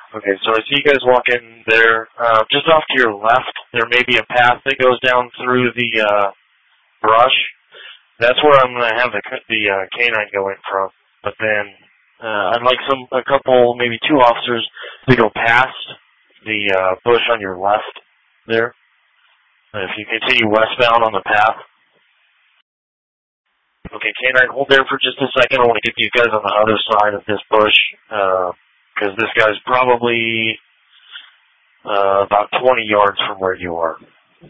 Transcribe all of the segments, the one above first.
Okay, so I see you guys walk in there. Just off to your left, there may be a path that goes down through the brush. That's where I'm going to have the canine go in from. But then I'd like a couple, maybe 2 officers to go past the bush on your left there. If you continue westbound on the path. Okay, canine, hold there for just a second. I want to get these guys on the other side of this bush, because this guy's probably about 20 yards from where you are.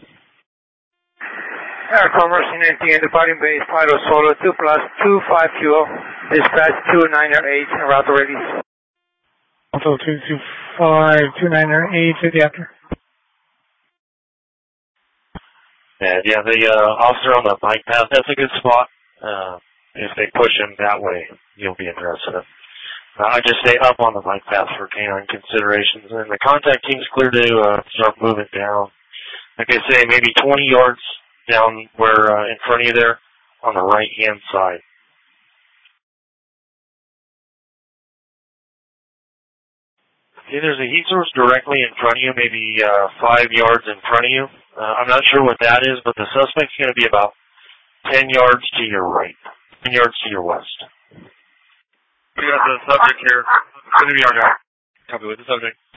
Commerce in NTN departing base, Pilo Solo 2+250, dispatch 298, route ready. Also 225, 298, to the after. Yeah, the officer on the bike path, that's a good spot. If they push him that way, you'll be interested. I just stay up on the bike path for canine considerations, and the contact team's clear to start moving down. Like I say, maybe 20 yards down where in front of you there, on the right-hand side. Okay, there's a heat source directly in front of you, maybe 5 yards in front of you. I'm not sure what that is, but the suspect's going to be about 10 yards to your right, 10 yards to your west. We got the subject here. It's going to be our guy. Copy with the subject.